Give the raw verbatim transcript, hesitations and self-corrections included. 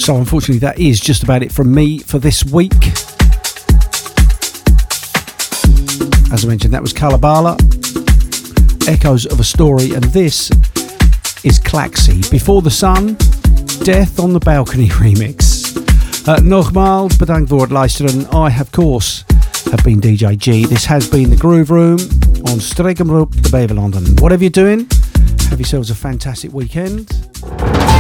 So unfortunately that is just about it from me for this week. As I mentioned, that was Kalabala, Echoes of a Story, and this is Klaxi, Before the Sun, Death on the Balcony remix. Uh, nogmaals, bedankt voor het luisteren. I, of course, have been D J G. This has been the Groove Room on Streekumroep, the Beverlanden. Whatever you're doing, have yourselves a fantastic weekend.